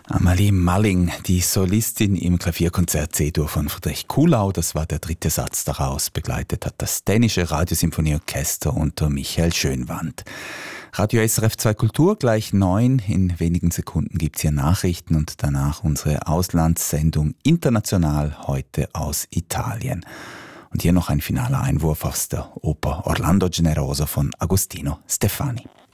Amalie Malling, die Solistin im Klavierkonzert C-Dur von Friedrich Kuhlau, das war der dritte Satz daraus. Begleitet hat das dänische Radiosymphonieorchester unter Michael Schönwandt. Radio SRF 2 Kultur gleich 9. In wenigen Sekunden gibt's hier Nachrichten und danach unsere Auslandssendung International, heute aus Italien. Und hier noch ein finaler Einwurf aus der Oper Orlando Generoso von Agostino Stefani.